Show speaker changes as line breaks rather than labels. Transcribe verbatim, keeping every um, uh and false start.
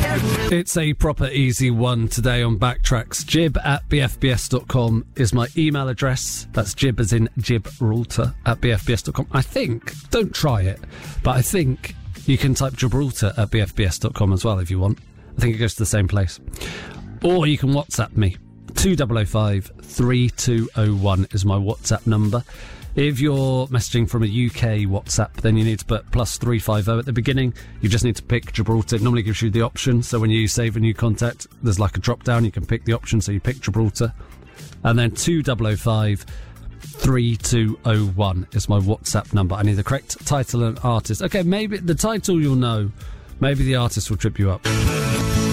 It's a proper easy one today on Backtracks. Jib at b f b s dot com is my email address. That's jib as in Gibraltar at b f b s dot com. I think, don't try it, but I think you can type Gibraltar at b f b s dot com as well if you want. I think it goes to the same place. Or you can WhatsApp me. two oh oh five, three two oh one is my WhatsApp number. If you're messaging from a U K WhatsApp, then you need to put plus three five oh at the beginning. You just need to pick Gibraltar. It normally gives you the option, so when you save a new contact, there's like a drop down, you can pick the option, so you pick Gibraltar. And then two oh oh five, three two oh one is my WhatsApp number. I need the correct title and artist. Okay, maybe the title you'll know, maybe the artist will trip you up.